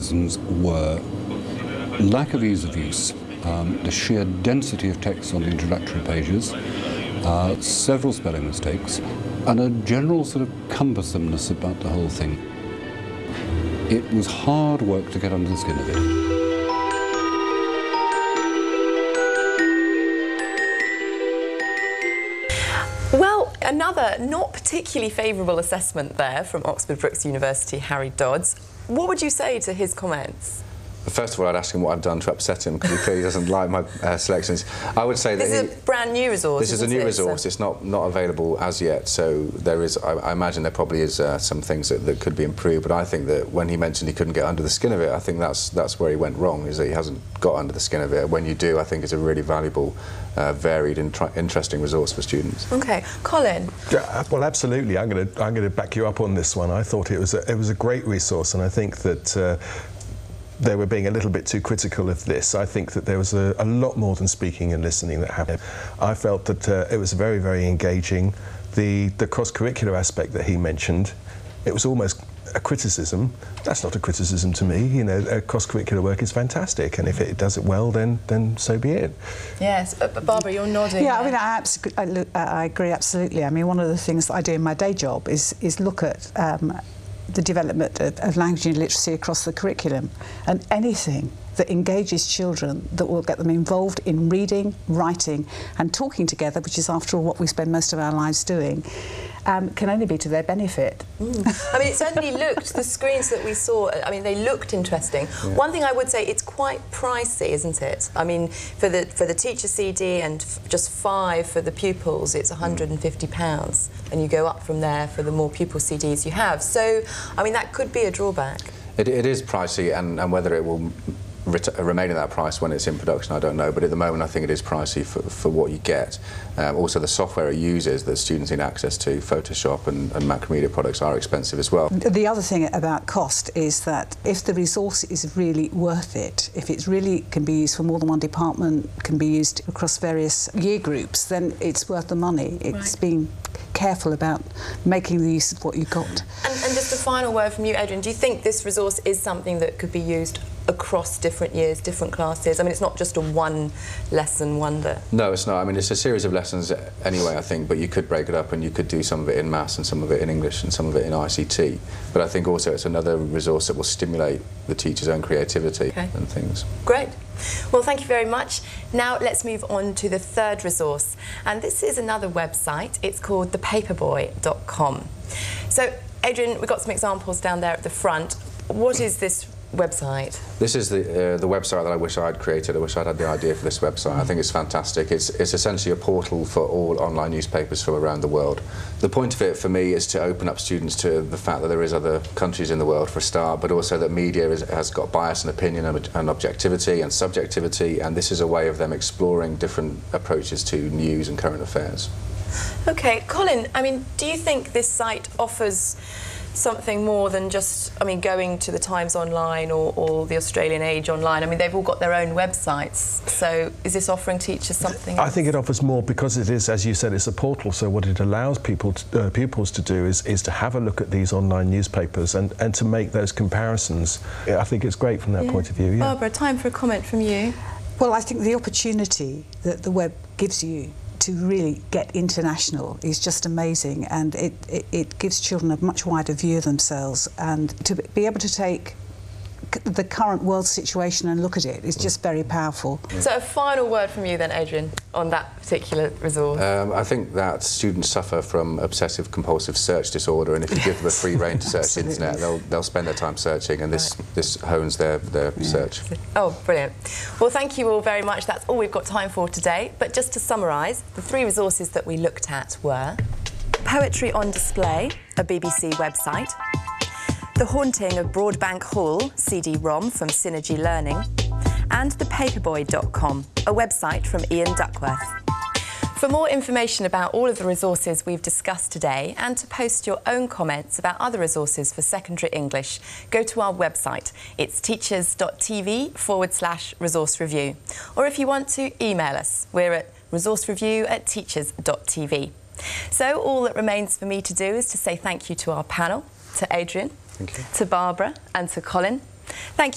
criticisms were lack of ease of use, the sheer density of text on the introductory pages, several spelling mistakes, and a general sort of cumbersomeness about the whole thing. It was hard work to get under the skin of it. Well, another not particularly favourable assessment there from Oxford Brookes University, Harry Dodds. What would you say to his comments? First of all, I'd ask him what I've done to upset him, because he clearly doesn't like my selections. I would say that this is a brand new resource. This is a new resource. It's not available as yet, so there is. I imagine there probably is some things that could be improved. But I think that when he mentioned he couldn't get under the skin of it, I think that's where he went wrong. Is that he hasn't got under the skin of it. When you do, I think it's a really valuable, varied, interesting resource for students. Okay, Colin. Yeah, well, absolutely. I'm going to back you up on this one. I thought it was a great resource, and I think that. They were being a little bit too critical of this. I think that there was a lot more than speaking and listening that happened. I felt that it was very, very engaging. The cross-curricular aspect that he mentioned, it was almost a criticism. That's not a criticism to me. You know, cross-curricular work is fantastic, and if it does it well, then so be it. Yes, Barbara, you're nodding. Yeah, I mean, I agree absolutely. I mean, one of the things that I do in my day job is look at the development of language and literacy across the curriculum, and anything that engages children, that will get them involved in reading, writing and talking together, which is after all what we spend most of our lives doing, can only be to their benefit. I mean, it certainly looked, the screens that we saw, I mean, they looked interesting. Yeah. One thing I would say, it's quite pricey, isn't it? I mean, for the teacher CD and just 5 for the pupils, it's £150, and you go up from there for the more pupil CDs you have. So, I mean, that could be a drawback. It is pricey, and whether it will remain at that price when it's in production, I don't know, but at the moment I think it is pricey for what you get. Also, the software it uses that students need access to, Photoshop and Macromedia products, are expensive as well. The other thing about cost is that if the resource is really worth it, if it really can be used for more than one department, can be used across various year groups, then it's worth the money. It's being careful about making the use of what you've got. And just a final word from you, Adrian, do you think this resource is something that could be used across different years, different classes? I mean, it's not just a one lesson wonder. No, it's not. I mean, it's a series of lessons anyway, I think, but you could break it up and you could do some of it in maths and some of it in English and some of it in ICT. But I think also it's another resource that will stimulate the teacher's own creativity and things. Great. Well, thank you very much. Now let's move on to the third resource, and this is another website. It's called thepaperboy.com. So, Adrian, we've got some examples down there at the front. What is this website? This is the website that I wish I'd created. I wish I'd had the idea for this website. I think it's fantastic. It's essentially a portal for all online newspapers from around the world. The point of it for me is to open up students to the fact that there is other countries in the world for a start, but also that media has got bias and opinion and objectivity and subjectivity, and this is a way of them exploring different approaches to news and current affairs. Okay, Colin, I mean, do you think this site offers something more than just, I mean, going to the Times Online or the Australian Age Online? I mean, they've all got their own websites, so is this offering teachers something else? I think it offers more because it is, as you said, it's a portal, so what it allows pupils to do is to have a look at these online newspapers and to make those comparisons. I think it's great from that point of view. Yeah. Barbara, time for a comment from you. Well, I think the opportunity that the web gives you to really get international is just amazing, and it gives children a much wider view of themselves, and to be able to take the current world situation and look at it is just very powerful. So a final word from you then, Adrian, on that particular resource. I think that students suffer from obsessive compulsive search disorder, and if you give them a free rein to search the internet, they'll spend their time searching, and this hones their search. Oh, brilliant. Well, thank you all very much. That's all we've got time for today. But just to summarise, the 3 resources that we looked at were Poetry on Display, a BBC website; The Haunting of Broadbank Hall CD-ROM from Synergy Learning; and thepaperboy.com, a website from Ian Duckworth. For more information about all of the resources we've discussed today, and to post your own comments about other resources for secondary English, go to our website. It's teachers.tv/resource review. Or if you want to, email us. We're at resourcereview@teachers.tv. So all that remains for me to do is to say thank you to our panel, to Adrian, thank you, to Barbara and to Colin. Thank you.